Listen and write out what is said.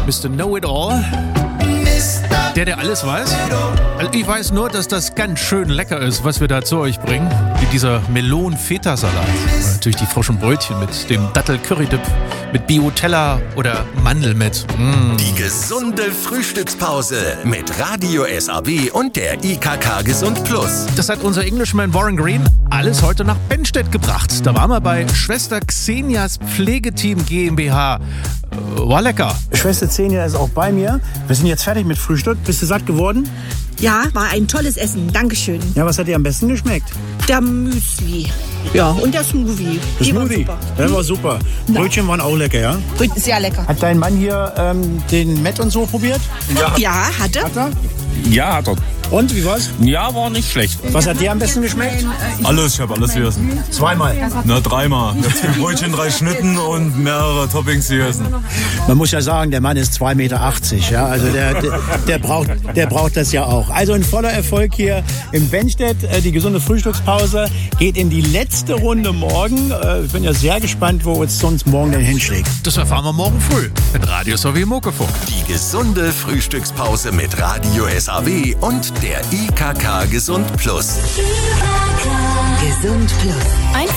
Mr. Know-It-All. Der alles weiß. Also ich weiß nur, dass das ganz schön lecker ist, was wir da zu euch bringen. Wie dieser Melonen-Feta-Salat. Natürlich die frischen Brötchen mit dem Dattel-Curry-Dip, mit Bio-Teller oder Mandelmett. Die gesunde Frühstückspause mit Radio SAW und der IKK Gesund Plus. Das hat unser Englishman Warren Green alles heute nach Benstedt gebracht. Da waren wir bei Schwester Xenias Pflegeteam GmbH. War lecker. Schwester Xenia ist auch bei mir. Wir sind jetzt fertig mit Frühstück. Bist du satt geworden? Ja, war ein tolles Essen. Dankeschön. Ja, was hat dir am besten geschmeckt? Der Müsli. Ja, und der Smoothie. Das Smoothie? Der war super. Brötchen waren auch lecker, ja? Brötchen sehr lecker. Hat dein Mann hier den Met und so probiert? Ja, hat er. Hat er? Ja, hat er. Und, wie war's? Ja, war nicht schlecht. Was hat dir am besten geschmeckt? Alles, ich habe alles gegessen. Zweimal. Na, dreimal. Ganz viel Brötchen, 3 Schnitten und mehrere Toppings gegessen. Man muss ja sagen, der Mann ist 2,80 Meter. Ja? Also der braucht das ja auch. Also ein voller Erfolg hier im Benstedt. Die gesunde Frühstückspause geht in die letzte Runde morgen. Ich bin ja sehr gespannt, wo uns sonst morgen denn hinschlägt. Das erfahren wir morgen früh mit Radio SAW Muckefunk. Die gesunde Frühstückspause mit Radio SAW und der IKK Gesund Plus. Gesund Plus. Einfach